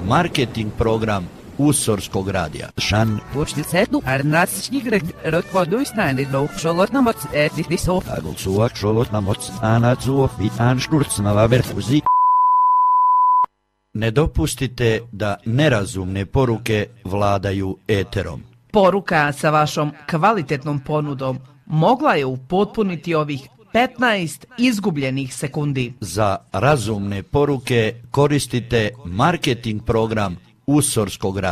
marketing program Usorskog radija. Shan Počtisetu Arnasčnigre Rotvoduisnani do Šolotnamoc Etisov Agulsuak Šolotnamoc Anacuo Vitan Šturcnava Verfuzi. Ne dopustite da nerazumne poruke vladaju eterom. Poruka sa vašom kvalitetnom ponudom mogla je upotpuniti ovih 15 izgubljenih sekundi. Za razumne poruke koristite marketing program Usorskog radija.